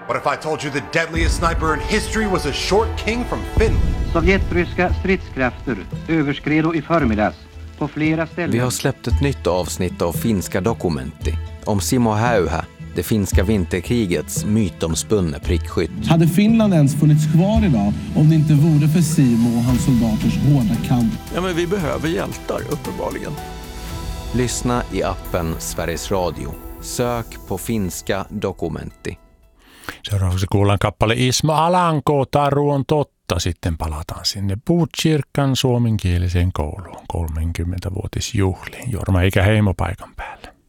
What if I told you the deadliest sniper in history was a short king from Finland? Sovjetryska stridskrafter överskred i förmiddags på flera ställen. Vi har släppt ett nytt avsnitt av Finska Dokumentti om Simo Häyhä, det finska vinterkrigets mytomspunne prickskytt. Hade Finland ens funnits kvar idag om det inte vore för Simo och hans soldaters hårda kamp? Ja, men vi behöver hjältar, uppenbarligen. Lyssna i appen Sveriges Radio. Sök på Finska Dokumentti. Seuraavaksi kuullaan kappale Ismo Alanko, Taru on totta. Sitten palataan sinne Botkyrkan suomenkieliseen kouluun 30-vuotisjuhliin. Jorma eikä heimo paikan päälle.